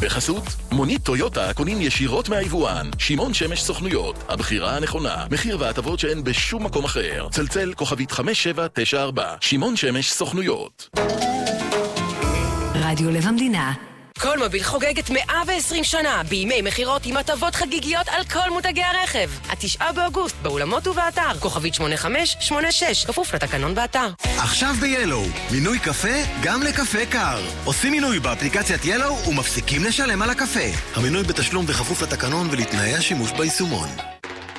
בחסות, מונית טויוטה קונים ישירות מהיבואן. שמעון שמש סוכנויות, הבחירה הנכונה. מחיר והטבות שאין בשום מקום אחר. צלצל כוכבית 5794. שמעון שמש סוכנויות. רדיו לב המדינה. כל מוביל חוגגת 120 שנה בימי מחירות עם הטבות חגיגיות על כל מותגי הרכב. 9 באוגוסט באולמות ובאתר. כוכבית 8586, כפוף לתקנון באתר. עכשיו ב-Yellow, מינוי קפה גם לקפה קר. עושים מינוי באפליקציית Yellow ומפסיקים לשלם על הקפה. המינוי בתשלום בכפוף לתקנון ולתנאי השימוש ביישומון.